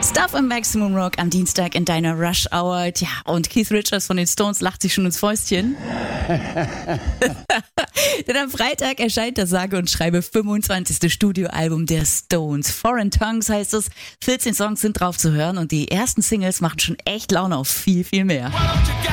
Stuff im Maximum Rock am Dienstag in deiner Rush Hour. Tja, und Keith Richards von den Stones lacht sich schon ins Fäustchen. Denn am Freitag erscheint das sage und schreibe 25. Studioalbum der Stones. Foreign Tongues heißt es. 14 Songs sind drauf zu hören und die ersten Singles machen schon echt Laune auf viel, viel mehr.